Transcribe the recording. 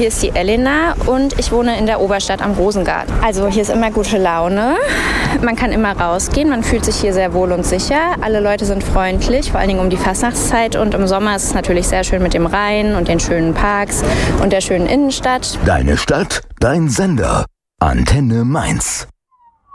hier ist die Elena und ich wohne in der Oberstadt am Rosengarten. Also hier ist immer gute Laune, man kann immer rausgehen, man fühlt sich hier sehr wohl und sicher. Alle Leute sind freundlich, vor allen Dingen um die Fastnachtszeit, und im Sommer ist es natürlich sehr schön mit dem Rhein und den schönen Parks und der schönen Innenstadt. Deine Stadt, dein Sender. Antenne Mainz.